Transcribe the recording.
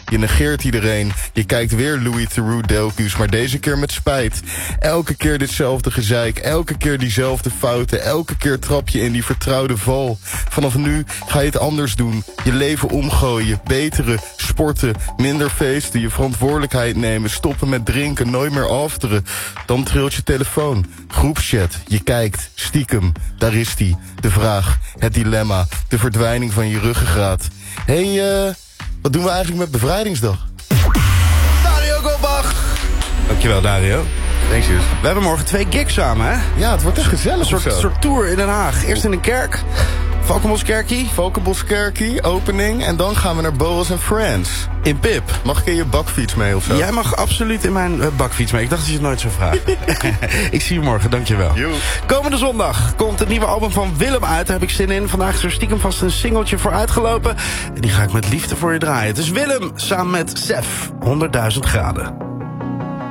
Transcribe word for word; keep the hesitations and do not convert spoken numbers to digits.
Je negeert iedereen. Je kijkt weer Louis Theroux Delcus, maar deze keer met spijt. Elke keer ditzelfde gezeik. Elke keer diezelfde fouten. Elke keer trap je in die vertrouwde val. Vanaf nu ga je het anders doen. Je leven omgooien. Beteren. Sporten. Minder feesten. Je verantwoordelijkheid nemen. Stoppen met drinken. Nooit meer afteren. Dan trilt je telefoon. Groepschat. Je kijkt. Stiekem. Daar is die. De vraag. Het dilemma. De verdwijning van je ruggengraat. Hé, hey, uh, wat doen we eigenlijk met Bevrijdingsdag? Dario Gobach! Dankjewel, Dario. Thanks, Jus. We hebben morgen twee gigs samen, hè? Ja, het wordt echt gezellig. Een soort, soort tour in Den Haag. Eerst in een kerk. Valkenboskerkie. Valkenboskerkie, opening. En dan gaan we naar Boas and Friends. In Pip. Mag ik in je bakfiets mee of zo? Jij mag absoluut in mijn uh, bakfiets mee. Ik dacht dat je het nooit zou vragen. Ik zie je morgen, dankjewel. Yo. Komende zondag komt het nieuwe album van Willem uit. Daar heb ik zin in. Vandaag is er stiekem vast een singeltje voor uitgelopen. En die ga ik met liefde voor je draaien. Het is Willem samen met Sef. honderdduizend graden.